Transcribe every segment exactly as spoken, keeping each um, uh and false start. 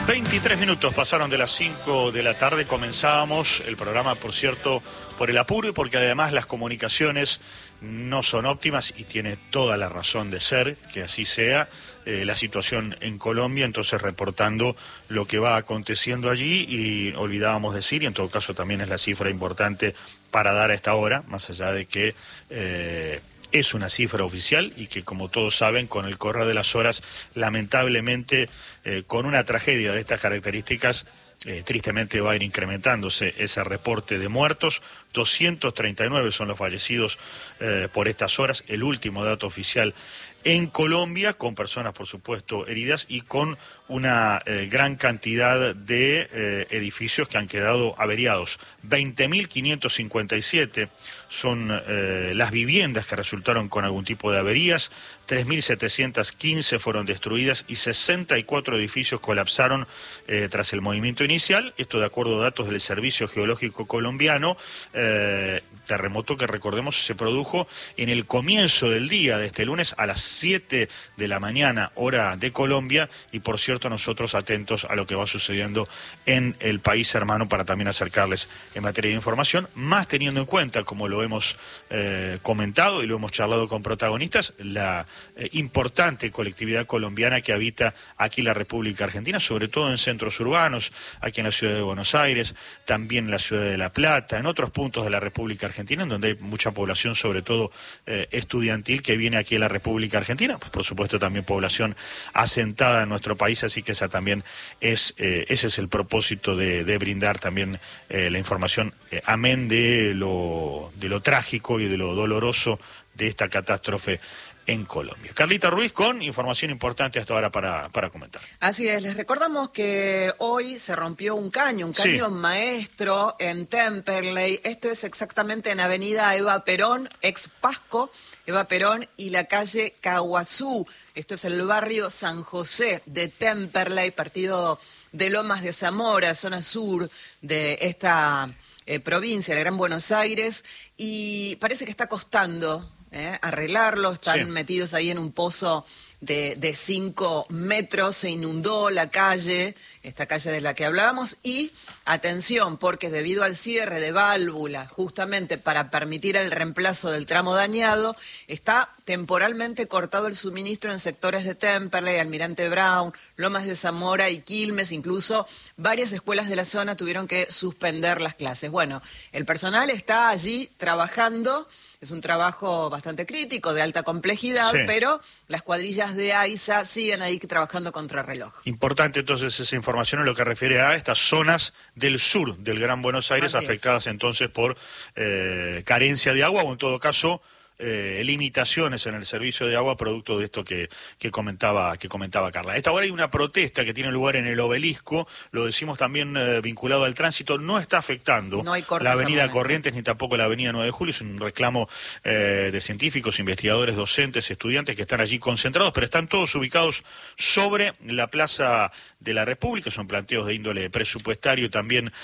veintitrés minutos pasaron de las cinco de la tarde, comenzábamos el programa, por cierto, por el apuro y porque además las comunicaciones no son óptimas y tiene toda la razón de ser, que así sea, eh, la situación en Colombia, entonces reportando lo que va aconteciendo allí y olvidábamos decir, y en todo caso también es la cifra importante para dar a esta hora, más allá de que... Eh, es una cifra oficial y que, como todos saben, con el correr de las horas, lamentablemente, eh, con una tragedia de estas características, eh, tristemente va a ir incrementándose ese reporte de muertos. doscientos treinta y nueve son los fallecidos eh, por estas horas, el último dato oficial en Colombia, con personas, por supuesto, heridas y con una eh, gran cantidad de eh, edificios que han quedado averiados. veinte mil quinientos cincuenta y siete son eh, las viviendas que resultaron con algún tipo de averías, tres mil setecientas quince fueron destruidas y sesenta y cuatro edificios colapsaron eh, tras el movimiento inicial, esto de acuerdo a datos del Servicio Geológico Colombiano, eh, terremoto que recordemos se produjo en el comienzo del día de este lunes a las siete de la mañana, hora de Colombia, y por cierto nosotros atentos a lo que va sucediendo en el país hermano para también acercarles en materia de información, más teniendo en cuenta, como lo hemos eh, comentado y lo hemos charlado con protagonistas, la eh, importante colectividad colombiana que habita aquí la República Argentina, sobre todo en centros urbanos, aquí en la ciudad de Buenos Aires, también en la ciudad de La Plata, en otros puntos de la República Argentina, en donde hay mucha población, sobre todo eh, estudiantil, que viene aquí a la República Argentina, pues por supuesto también población asentada en nuestro país, así que esa también es, eh, ese es el propósito de, de brindar también eh, la información, eh, amén de lo, de lo trágico y de lo doloroso de esta catástrofe en Colombia. Carlita Ruiz con información importante hasta ahora para, para comentar. Así es, les recordamos que hoy se rompió un caño, un caño sí. maestro en Temperley. Esto es exactamente en Avenida Eva Perón, ex Pasco, Eva Perón y la calle Caguazú. Esto es el barrio San José de Temperley, partido de Lomas de Zamora, zona sur de esta eh, provincia, de Gran Buenos Aires, y parece que está costando Eh, arreglarlo, están sí. metidos ahí en un pozo de, de cinco metros, se inundó la calle, esta calle de la que hablábamos, y atención, porque debido al cierre de válvula, justamente para permitir el reemplazo del tramo dañado, está temporalmente cortado el suministro en sectores de Temperley, Almirante Brown, Lomas de Zamora y Quilmes, incluso varias escuelas de la zona tuvieron que suspender las clases. Bueno, el personal está allí trabajando. Es un trabajo bastante crítico, de alta complejidad, sí. pero las cuadrillas de AISA siguen ahí trabajando contra reloj. Importante entonces esa información en lo que refiere a estas zonas del sur del Gran Buenos Aires, Así afectadas es. entonces por eh, carencia de agua o en todo caso eh, limitaciones en el servicio de agua producto de esto que, que comentaba que comentaba Carla. A esta hora hay una protesta que tiene lugar en el Obelisco, lo decimos también eh, vinculado al tránsito, no está afectando no hay la avenida Corrientes ni tampoco la avenida nueve de julio, es un reclamo eh, de científicos, investigadores, docentes, estudiantes que están allí concentrados, pero están todos ubicados sobre la Plaza de la República, son planteos de índole presupuestario también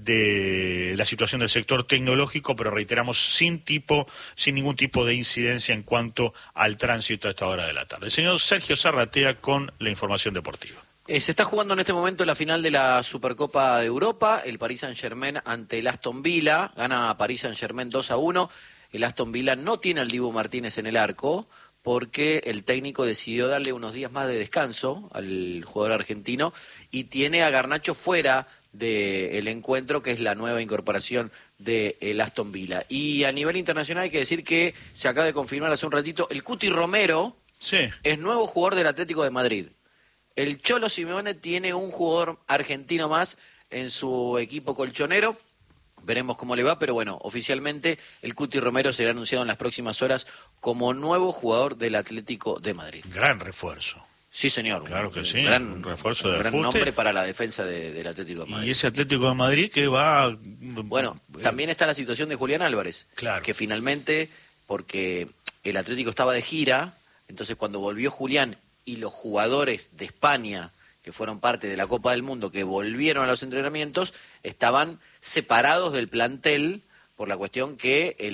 de la situación del sector tecnológico, pero reiteramos sin tipo, sin ningún tipo de incidencia en cuanto al tránsito a esta hora de la tarde. El señor Sergio Zarratea con la información deportiva. Eh, se está jugando en este momento la final de la Supercopa de Europa, el Paris Saint-Germain ante el Aston Villa, gana Paris Saint-Germain dos a uno, el Aston Villa no tiene al Dibu Martínez en el arco, porque el técnico decidió darle unos días más de descanso al jugador argentino y tiene a Garnacho fuera del encuentro, que es la nueva incorporación del Aston Villa. Y a nivel internacional hay que decir que se acaba de confirmar hace un ratito, el Cuti Romero sí. es nuevo jugador del Atlético de Madrid. El Cholo Simeone tiene un jugador argentino más en su equipo colchonero. Veremos cómo le va, pero bueno, oficialmente el Cuti Romero será anunciado en las próximas horas como nuevo jugador del Atlético de Madrid. Gran refuerzo. Sí, señor. Claro que un, sí, gran, un refuerzo de un gran fute. nombre para la defensa de, del Atlético de Madrid. Y ese Atlético de Madrid que va... Bueno, eh... también está la situación de Julián Álvarez, claro. que finalmente, porque el Atlético estaba de gira, entonces cuando volvió Julián y los jugadores de España, que fueron parte de la Copa del Mundo, que volvieron a los entrenamientos, estaban separados del plantel por la cuestión que el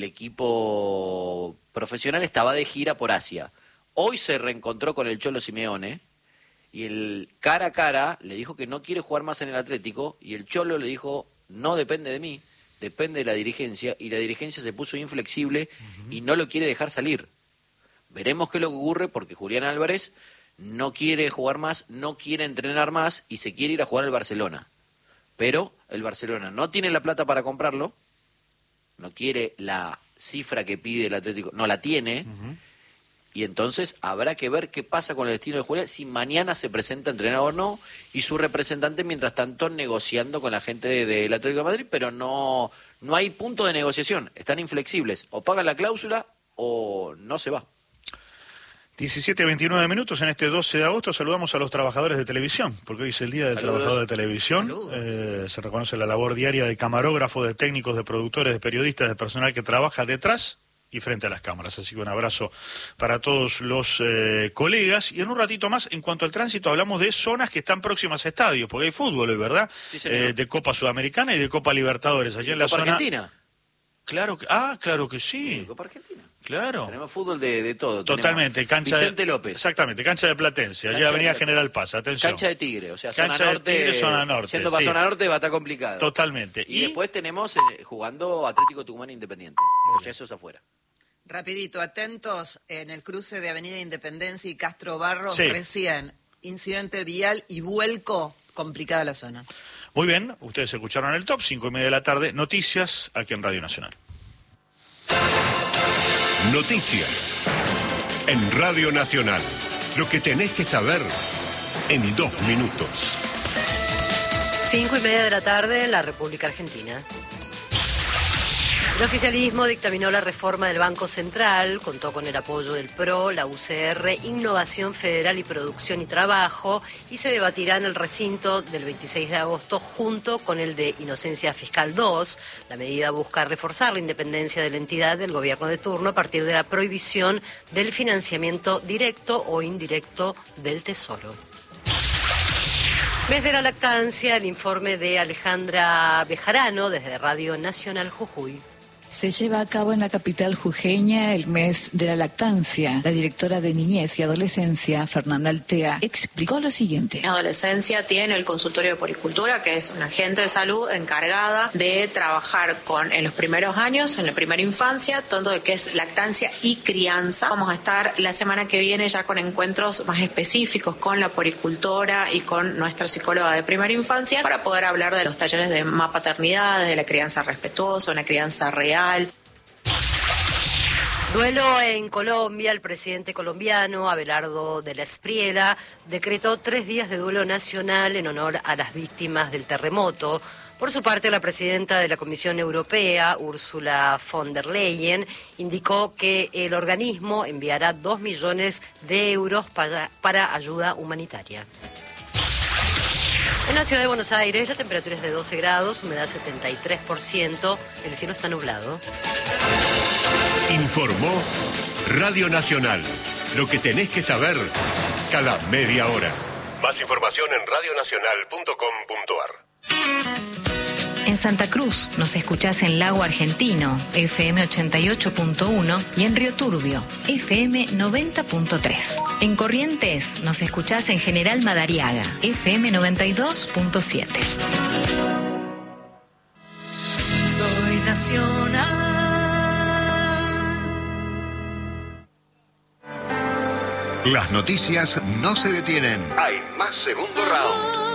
equipo profesional estaba de gira por Asia. Hoy se reencontró con el Cholo Simeone Y el cara a cara le dijo que no quiere jugar más en el Atlético, y el Cholo le dijo, no depende de mí, depende de la dirigencia, y la dirigencia se puso inflexible uh-huh. y no lo quiere dejar salir. Veremos qué es lo que ocurre, porque Julián Álvarez no quiere jugar más, no quiere entrenar más, y se quiere ir a jugar al Barcelona. Pero el Barcelona no tiene la plata para comprarlo, no quiere la cifra que pide el Atlético, no la tiene, uh-huh. y entonces habrá que ver qué pasa con el destino de Julián, si mañana se presenta entrenador o no, y su representante mientras tanto negociando con la gente del de, de Atlético de Madrid, pero no, no hay punto de negociación, están inflexibles, o pagan la cláusula o no se va. diecisiete a veintinueve minutos en este doce de agosto. Saludamos a los trabajadores de televisión, porque hoy es el Día del Saludos. Trabajador de Televisión. Eh, se reconoce la labor diaria de camarógrafos, de técnicos, de productores, de periodistas, de personal que trabaja detrás y frente a las cámaras. Así que un abrazo para todos los eh, colegas. Y en un ratito más, en cuanto al tránsito, hablamos de zonas que están próximas a estadios, porque hay fútbol hoy, ¿verdad? Sí, eh, de Copa Sudamericana y de Copa Libertadores. Allí en la Copa zona... Argentina. Claro que... Ah, claro que sí. Copa Argentina. Claro. Tenemos fútbol de, de todo. Totalmente. Tenemos Cancha Vicente de, López. Exactamente, cancha de Platense, allá Avenida General Paz, atención. Cancha de Tigre, o sea, cancha zona norte. de Tigre, zona norte. Siendo para sí. zona norte va a estar complicado. Totalmente. Y, y después tenemos eh, jugando Atlético Tucumán Independiente. O sea, eso es afuera. Rapidito, atentos, en el cruce de Avenida Independencia y Castro Barros, sí. recién incidente vial y vuelco, complicada la zona. Muy bien, ustedes escucharon el top, cinco y media de la tarde, noticias aquí en Radio Nacional. Noticias en Radio Nacional. Lo que tenés que saber en dos minutos. Cinco y media de la tarde en la República Argentina. El oficialismo dictaminó la reforma del Banco Central, contó con el apoyo del P R O, la U C R, Innovación Federal y Producción y Trabajo, y se debatirá en el recinto del veintiséis de agosto junto con el de Inocencia Fiscal dos. La medida busca reforzar la independencia de la entidad del gobierno de turno a partir de la prohibición del financiamiento directo o indirecto del Tesoro. Mes de la lactancia, el informe de Alejandra Bejarano desde Radio Nacional Jujuy. Se lleva a cabo en la capital jujeña el mes de la lactancia. La directora de Niñez y Adolescencia, Fernanda Altea, explicó lo siguiente. En adolescencia tiene el consultorio de puericultura, que es una agente de salud encargada de trabajar con en los primeros años, en la primera infancia, tanto de que es lactancia y crianza. Vamos a estar la semana que viene ya con encuentros más específicos con la puericultora y con nuestra psicóloga de primera infancia para poder hablar de los talleres de más paternidades, de la crianza respetuosa, una crianza real. Duelo en Colombia. El presidente colombiano, Abelardo de la Espriella, decretó tres días de duelo nacional en honor a las víctimas del terremoto. Por su parte, la presidenta de la Comisión Europea, Ursula von der Leyen, indicó que el organismo enviará dos millones de euros para, para ayuda humanitaria. En la ciudad de Buenos Aires, la temperatura es de doce grados, humedad setenta y tres por ciento, el cielo está nublado. Informó Radio Nacional. Lo que tenés que saber cada media hora. Más información en radio nacional punto com punto a r. En Santa Cruz nos escuchás en Lago Argentino, F M ochenta y ocho punto uno, y en Río Turbio, F M noventa punto tres. En Corrientes nos escuchás en General Madariaga, F M noventa y dos punto siete. Soy nacional. Las noticias no se detienen. Hay más segundo round.